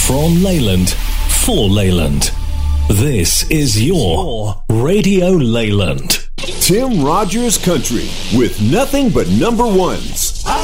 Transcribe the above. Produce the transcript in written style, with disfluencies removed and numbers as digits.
From Leyland, for Leyland. This is your Radio Leyland. Tim Rogers Country with nothing but number ones.